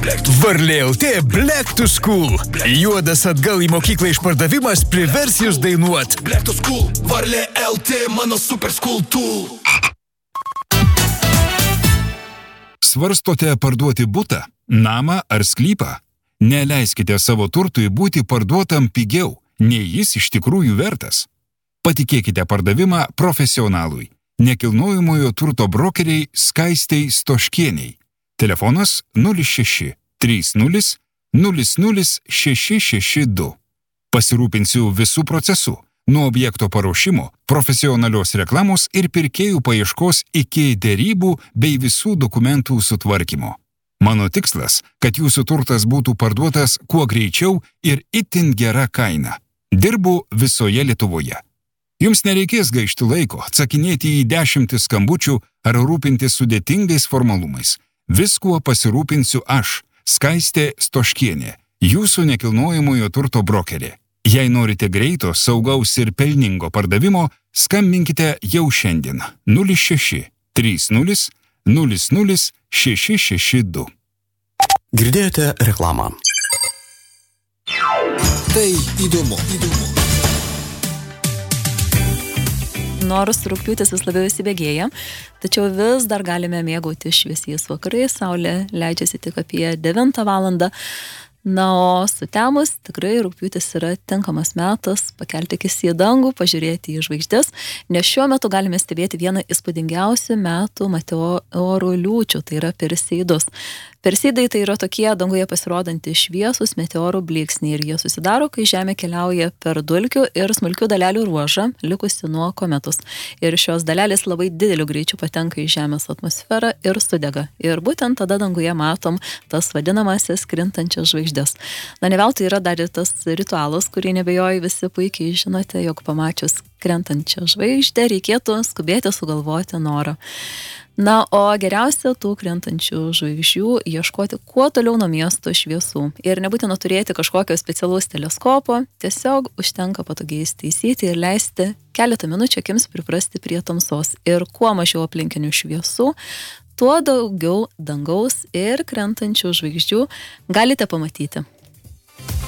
Varlė LT Black to School. Juodas atgal į mokyklą išpardavimas privers jūs dainuot. Black to School, Varlė LT, mano super school tool. Svarstote parduoti butą, namą ar sklypą? Neleiskite savo turtui būti parduotam pigiau, nei jis iš tikrųjų vertas. Patikėkite pardavimą profesionalui. Nekilnojamojo turto brokeriai Skaistei Stoškieniai. Telefonas 06 30 00 662. Pasirūpinsiu visų procesų, nuo objekto paruošimo, profesionalios reklamos ir pirkėjų paieškos iki derybų bei visų dokumentų sutvarkymo. Mano tikslas, kad jūsų turtas būtų parduotas kuo greičiau ir itin gera kaina. Dirbu visoje Lietuvoje. Jums nereikės gaišti laiko, atsakinėti į 10 skambučių ar rūpintis sudėtingais formalumais. Viskuo pasirūpinsiu aš, Skaistė Stoškienė, jūsų nekilnojamojo turto brokerė. Jei norite greito, saugaus ir pelningo pardavimo, skambinkite jau šiandien 06 30 00 662. Girdėjote reklamą. Tai įdomu. Nors rugpjūtis vis labiau įsibėgėja, tačiau vis dar galime mėgauti šviesiais vakarais, saulė leidžiasi tik apie 9 valandą. Na, o sutemus tikrai rugpjūtis yra tinkamas metas pakelti akis į dangų, pažiūrėti į žvaigždes, nes šiuo metu galime stebėti vieną įspūdingiausių metų meteorų liūčių, tai yra Perseidus. Perseidai tai yra tokie danguje pasirodantys šviesūs meteorų blyksniai ir jie susidaro, kai Žemė keliauja per dulkių ir smulkių dalelių ruožą, likusi nuo kometos. Ir šios dalelės labai dideliu greičiu patenka į Žemės atmosferą ir sudega. Ir būtent tada danguje matom tas vadinamasis krintančias žvaigždes. Na, ne veltui yra dar ir tas ritualas, kurį nebejoju visi puikiai žinote, jog pamačius krentančią žvaigždę reikėtų skubėti sugalvoti norą. Na, o geriausia tų krentančių žvaigždžių ieškoti kuo toliau nuo miesto šviesų. Ir nebūtina turėti kažkokio specialaus teleskopo, tiesiog užtenka patogiai įsitaisyti ir leisti keletą minučių akims priprasti prie tamsos. Ir kuo mažiau aplinkinių šviesų, tuo daugiau dangaus ir krentančių žvaigždžių galite pamatyti.